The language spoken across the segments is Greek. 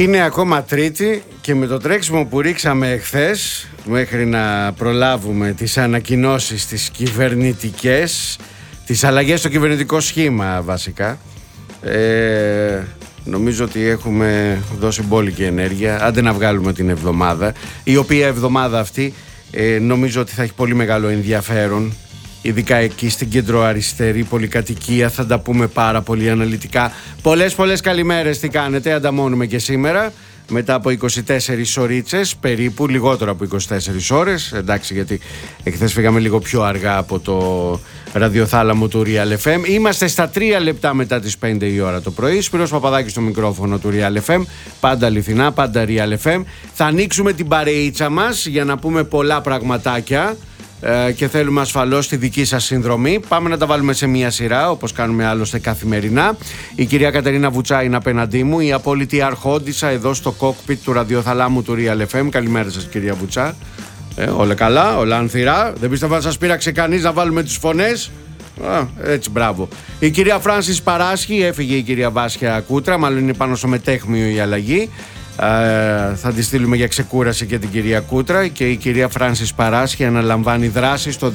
Είναι ακόμα Τρίτη και με το τρέξιμο που ρίξαμε εχθές μέχρι να προλάβουμε τις ανακοινώσεις τις κυβερνητικές, τις αλλαγές στο κυβερνητικό σχήμα βασικά, νομίζω ότι έχουμε δώσει μπόλικη ενέργεια. Άντε να βγάλουμε την εβδομάδα, η οποία εβδομάδα αυτή νομίζω ότι θα έχει πολύ μεγάλο ενδιαφέρον, ειδικά εκεί στην κεντροαριστερή πολυκατοικία. Θα τα πούμε πάρα πολύ αναλυτικά. Πολλές καλημέρες, τι κάνετε, ανταμώνουμε και σήμερα μετά από 24 ωρίτσες περίπου, λιγότερο από 24 ώρες, εντάξει, γιατί εχθές φύγαμε λίγο πιο αργά από το ραδιοθάλαμο του Real FM. Είμαστε στα 3 λεπτά μετά τις 5 η ώρα το πρωί. Σπύρος Παπαδάκης στο μικρόφωνο του Real FM, πάντα αληθινά, πάντα Real FM. Θα ανοίξουμε την παρεΐτσα μας για να πούμε πολλά πραγματάκια και θέλουμε ασφαλώς τη δική σας συνδρομή. Πάμε να τα βάλουμε σε μία σειρά, όπως κάνουμε άλλωστε καθημερινά. Η κυρία Κατερίνα Βουτσά είναι απέναντί μου, η απόλυτη αρχόντισσα εδώ στο κόκπιτ του ραδιοθαλάμου του Real FM. Καλημέρα σας, κυρία Βουτσά. Όλα καλά, όλα ανθυρά. Δεν πίστευα να σας πείραξε κανείς να βάλουμε τις φωνές. Έτσι, μπράβο. Η κυρία Φράνσις Παράσχη, έφυγε η κυρία Βάσια Κούτρα, μάλλον είναι πάνω στο μετέχμιο η αλλαγή. Θα τη στείλουμε για ξεκούραση και την κυρία Κούτρα, και η κυρία Φράνσις Παράσχη αναλαμβάνει δράση στο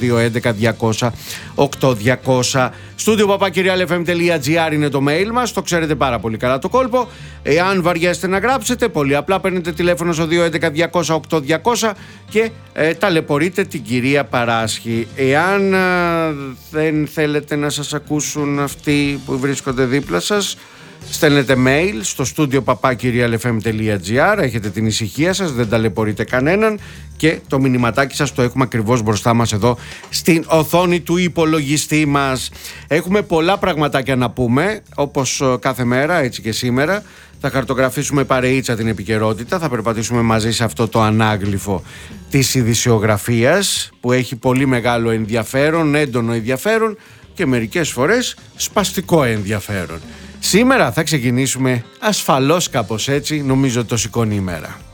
211-200-8200. studio@realfm.gr είναι το mail μας, το ξέρετε πάρα πολύ καλά το κόλπο. Εάν βαριέστε να γράψετε, πολύ απλά παίρνετε τηλέφωνο στο 211-200-8200 και ταλαιπωρείτε την κυρία Παράσχη. Εάν δεν θέλετε να σας ακούσουν αυτοί που βρίσκονται δίπλα σας, στέλνετε mail στο studio@realfm.gr, έχετε την ησυχία σας, δεν ταλαιπωρείτε κανέναν και το μηνυματάκι σας το έχουμε ακριβώς μπροστά μας εδώ στην οθόνη του υπολογιστή μας. Έχουμε πολλά πραγματάκια να πούμε, όπως κάθε μέρα, έτσι και σήμερα. Θα χαρτογραφήσουμε παρεΐτσα την επικαιρότητα, θα περπατήσουμε μαζί σε αυτό το ανάγλυφο της ειδησιογραφίας που έχει πολύ μεγάλο ενδιαφέρον, έντονο ενδιαφέρον και μερικές φορές σπαστικό ενδιαφέρον. Σήμερα θα ξεκινήσουμε ασφαλώς κάπως έτσι, νομίζω το σηκώνει η μέρα.